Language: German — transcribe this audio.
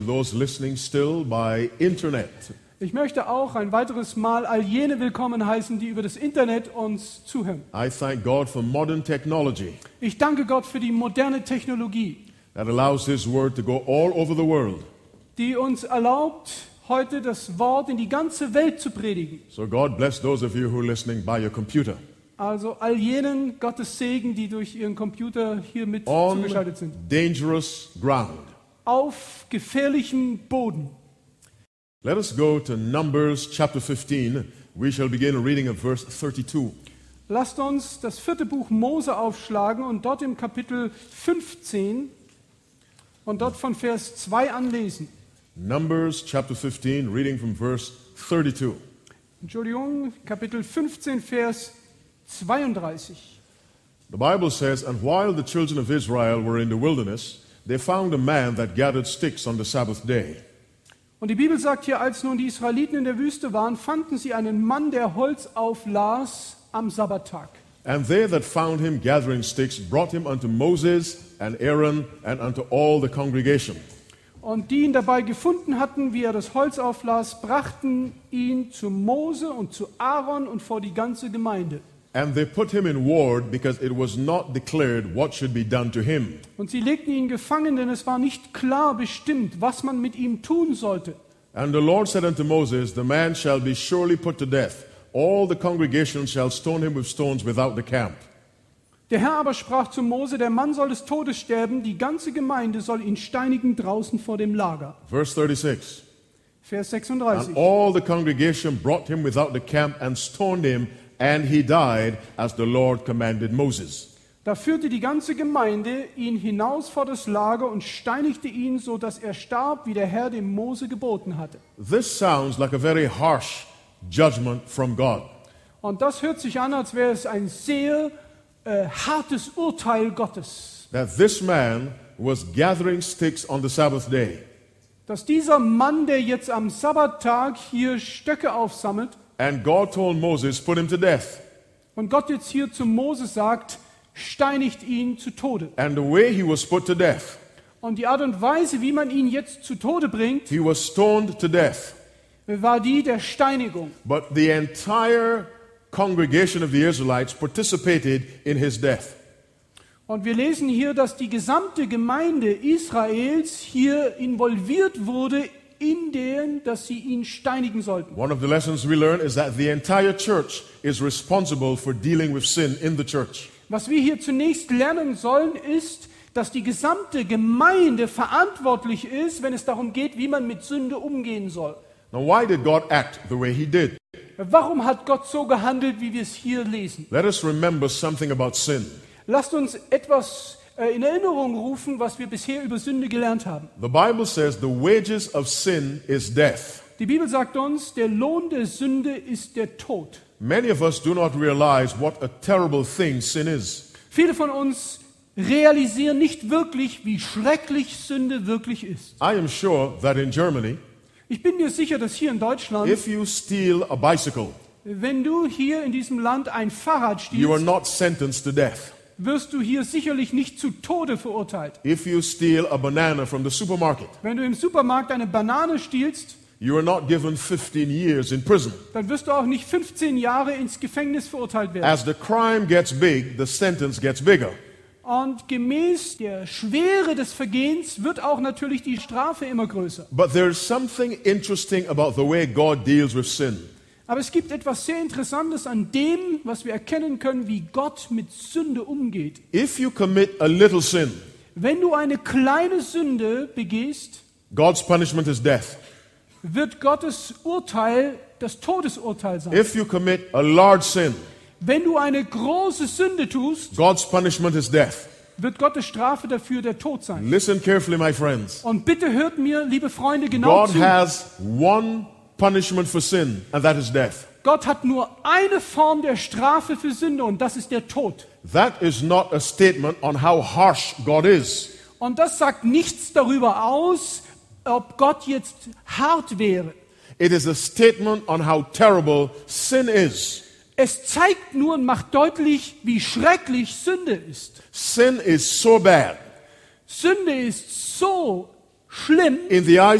Those listening still by internet. Ich möchte auch ein weiteres Mal all jene willkommen heißen, die über das Internet uns zuhören. I thank God for modern technology Ich danke Gott für die moderne Technologie, that allows His word to go all over the world. die uns erlaubt, heute das Wort in die ganze Welt zu predigen. So God bless those of you who are listening by your computer. Also all jenen Gottes Segen, die durch ihren Computer hier mit On zugeschaltet sind. dangerous ground. Auf gefährlichem Boden. Let us go to Numbers chapter 15. We shall begin reading at verse 32. Lasst uns das 4. Buch Mose aufschlagen und dort im Kapitel 15 und dort von Vers 2 anlesen. Numbers chapter 15, reading from verse 32. Entschuldigung, Kapitel 15, Vers 32. The Bible says, "And while the children of Israel were in the wilderness, they found a man that gathered sticks on the Sabbath day. Und die Bibel sagt hier, als nun die Israeliten in der Wüste waren, fanden sie einen Mann, der Holz auflas am Sabbattag. And they that found him gathering sticks brought him unto Moses and Aaron and unto all the congregation. Und die ihn dabei gefunden hatten, wie er das Holz auflas, brachten ihn zu Mose und zu Aaron und vor die ganze Gemeinde. And they put him in ward because it was not declared what should be done to him. Und sie legten ihn gefangen, denn es war nicht klar bestimmt, was man mit ihm tun sollte. And the Lord said unto Moses, The man shall be surely put to death. All the congregation shall stone him with stones without the camp. Der Herr aber sprach zu Mose, der Mann soll des Todes sterben, die ganze Gemeinde soll ihn steinigen draußen vor dem Lager. Verse 36. Vers And 36. all the congregation brought him without the camp and stoned him, and he died as the Lord commanded Moses. Da führte die ganze Gemeinde ihn hinaus vor das Lager und steinigte ihn, so dass er starb, wie der Herr dem Mose geboten hatte. This sounds like a very harsh judgment from God. Und das hört sich an, als wäre es ein sehr hartes Urteil Gottes. That this man was gathering sticks on the Sabbath day. Dass dieser Mann, der jetzt am Sabbattag hier Stöcke aufsammelt, And God told Moses, put him to death. und Gott jetzt hier zu Mose sagt, steinigt ihn zu Tode. And the way he was put to death, Und die Art und Weise, wie man ihn jetzt zu Tode bringt, he was stoned to death. war die der Steinigung. But the entire congregation of the Israelites participated in his death. Und wir lesen hier, dass die gesamte Gemeinde Israels hier involviert wurde, in denen, dass sie ihn steinigen sollten. One of the lessons we learn is that the entire church is responsible for dealing with sin in the church. Was wir hier zunächst lernen sollen, ist, dass die gesamte Gemeinde verantwortlich ist, wenn es darum geht, wie man mit Sünde umgehen soll. Now, why did God act the way he did? Warum hat Gott so gehandelt, wie wir es hier lesen? Let us remember something about sin. Lasst uns etwas in Erinnerung rufen, was wir bisher über Sünde gelernt haben. The Bible says the wages of sin is death. Die Bibel sagt uns, der Lohn der Sünde ist der Tod. Many of us do not realize what a terrible thing sin is. Viele von uns realisieren nicht wirklich, wie schrecklich Sünde wirklich ist. I am sure that in Germany, Ich bin mir sicher, dass hier in Deutschland, if you steal a bicycle, wenn du hier in diesem Land ein Fahrrad you are stiehlst, not sentenced to death. wirst du hier sicherlich nicht zu Tode verurteilt. If you steal a banana from the supermarket, Wenn du im Supermarkt eine Banane stiehlst, you are not given 15 years in prison. dann wirst du auch nicht 15 Jahre ins Gefängnis verurteilt werden. As the crime gets big, the sentence gets bigger. Und gemäß der Schwere des Vergehens wird auch natürlich die Strafe immer größer. But there is something interesting about the way God deals with sin. Aber es gibt etwas sehr Interessantes an dem, was wir erkennen können, wie Gott mit Sünde umgeht. If you commit a little sin, Wenn du eine kleine Sünde begehst, God's punishment is death. wird Gottes Urteil das Todesurteil sein. If you commit a large sin, Wenn du eine große Sünde tust, God's punishment is death. wird Gottes Strafe dafür der Tod sein. Listen carefully, my friends. Und bitte hört mir, liebe Freunde, genau God zu. has one punishment for sin, and that is death. Gott hat nur eine Form der Strafe für Sünde und das ist der Tod. That is not a statement on how harsh God is. Und das sagt nichts darüber aus, ob Gott jetzt hart wäre. It is a statement on how terrible sin is. Es zeigt nur und macht deutlich, wie schrecklich Sünde ist. Sin is so bad Sünde ist so schlimm in the eyes